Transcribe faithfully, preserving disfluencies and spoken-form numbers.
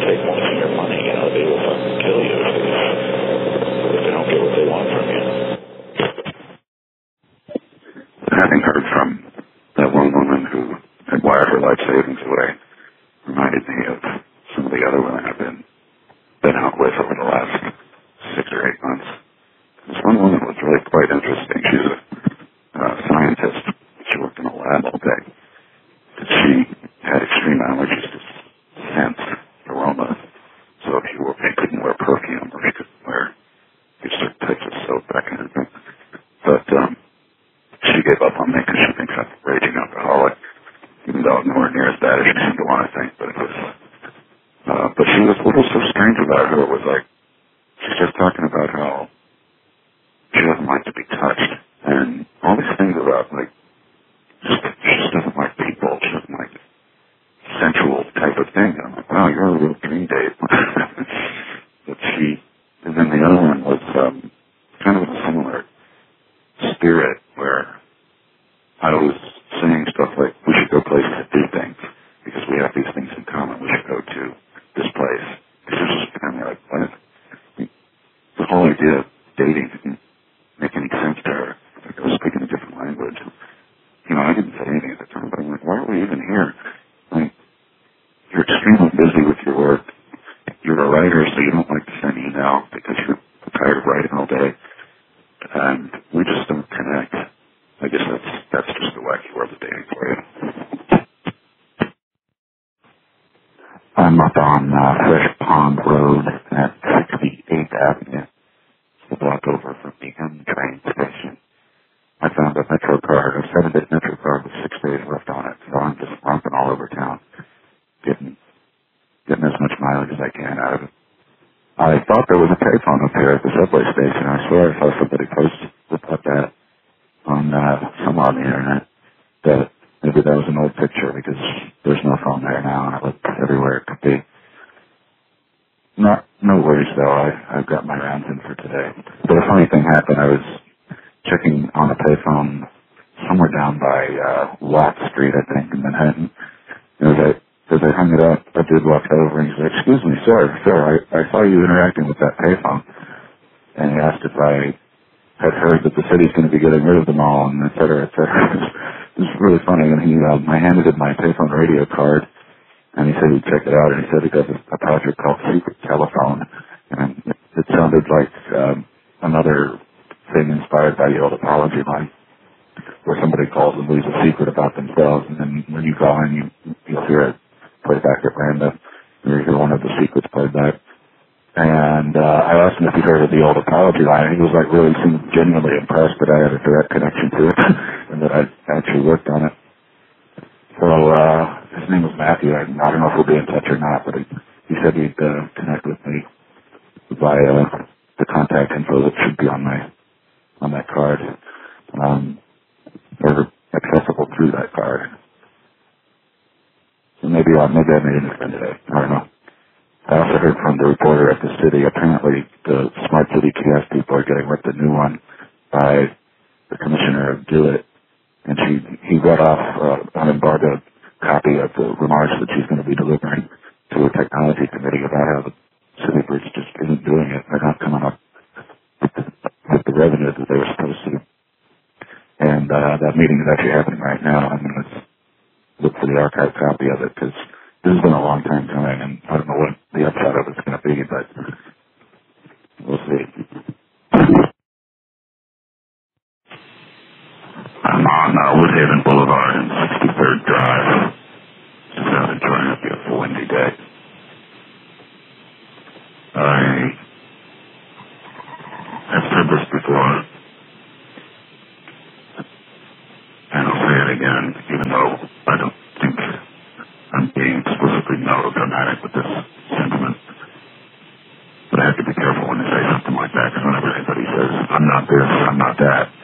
they'll take most of your money. You know, they will fucking kill you if they, if they don't get what they want from you. Having heard from that one woman who had wired her life savings away reminded me of some of the other women I've been, been out with over the last six or eight months. This one woman was really quite interesting. She's a uh, scientist. She worked in a lab all day. She had extreme allergies to scent, aroma. So if you were, she couldn't wear perfume, or she couldn't wear these certain types of soap, that kind of thing. But um, she gave up on me because she thinks I'm a raging alcoholic, even though I'm nowhere near as bad as she seemed to want to think. But it was, uh, but she was, what was so strange about her was like, she's just talking about how she doesn't like to be touched, and all these things about like, just, she just doesn't like people. She doesn't like sensual type of thing. And I'm like, wow, you're a real dream date. But she, and then the other one was um, kind of a similar spirit where I was saying stuff like, we should go places to do things because we have these things in common. We should go to this place. This is just kind of like, what? The whole idea of dating didn't make any sense to her. Like I was speaking a different language. You know, I didn't say anything at the time, but I'm like, why are we even here? Like, you're extremely busy with your work. You're a writer, so you don't like to send email because you're tired of writing all day. And we just don't connect. I guess that's that's just the wacky world of dating for you. I'm up on uh, Fresh Pond Road at sixty-eighth Avenue. It's a block over from the M train station. I found a Metro card, a seven-day Metro card with six days left on it, so I'm just romping all over town, getting getting as much mileage as I can out of it. I thought there was a payphone up here at the subway station. I swear I saw somebody post about that on uh, somewhere on the internet. That maybe that was an old picture because there's no phone there now, and I looked everywhere it could be. Not, no worries though. I I've got my rounds in for today. But a funny thing happened. I was checking on a payphone somewhere down by uh, Watt Street, I think, in Manhattan. And as I, as I hung it up, a dude walked over and he said, "Excuse me, sir, sir, I, I saw you interacting with that payphone." And he asked if I had heard that the city's going to be getting rid of them all, and et cetera, et cetera. It was really funny. And he, um, I handed him my payphone radio card, and he said he'd check it out. And he said he does a, a project called Secret Telephone, and it, it sounded like um, another thing inspired by the old apology line, where somebody calls and leaves a secret about themselves, and then when you call in, you, you'll hear it played back at random, and you hear one of the secrets played back. And uh, I asked him if he heard of the old apology line, and he was like really seemed genuinely impressed that I had a direct connection to it, and that I actually worked on it. So uh, his name was Matthew. I, I don't know if we'll be in touch or not, but he, he said he'd uh, connect with me via the contact info that should be on my on that card, um, or accessible through that card. So maybe I, maybe I made a friend today. I don't know. I also heard from the reporter at the city. Apparently, the Smart City kiosk people are getting ripped a new one by the commissioner of Do It, and she he read off uh, an embargoed copy of the remarks that she's going to be delivering to a technology committee about how the city bridge just isn't doing it. They're not coming up with the revenue that they were supposed to. And uh, that meeting is actually happening right now. I'm going to look for the archive copy of it because this has been a long time coming, and I don't know what the upside of it's going to be, but we'll see. I'm on uh, Woodhaven Boulevard and sixty-third Drive. Just out enjoying a beautiful windy day. I I've said this before, and I'll say it again, even though I don't think I'm being explicitly melodramatic with this sentiment. But I have to be careful when I say something like that, because whenever anybody says, I'm not this, I'm not that,